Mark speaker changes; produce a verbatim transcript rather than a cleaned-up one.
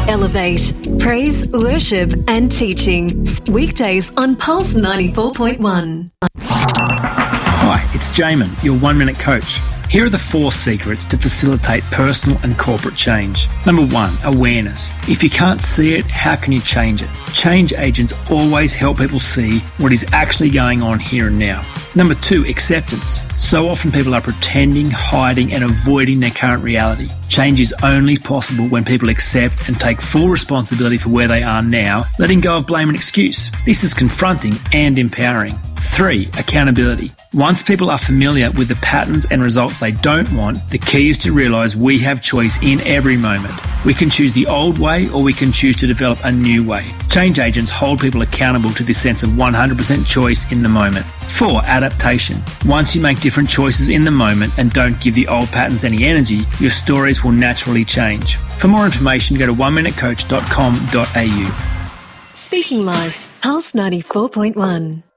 Speaker 1: Elevate, praise, worship and teaching. Weekdays on Pulse ninety-four point one.
Speaker 2: Hi, it's Jamin, your one-minute coach. Here are the four secrets to facilitate personal and corporate change. Number one, awareness. If you can't see it, how can you change it? Change agents always help people see what is actually going on here and now. Number two, acceptance. So often people are pretending, hiding and avoiding their current reality. Change is only possible when people accept and take full responsibility for where they are now, letting go of blame and excuse. This is confronting and empowering. Three, accountability. Once people are familiar with the patterns and results they don't want, the key is to realise we have choice in every moment. We can choose the old way or we can choose to develop a new way. Change agents hold people accountable to this sense of one hundred percent choice in the moment. Four, adaptation. Once you make different choices in the moment and don't give the old patterns any energy, your stories will naturally change. For more information, go to one minute coach dot com dot a u.
Speaker 1: Speaking Life, Pulse ninety-four point one.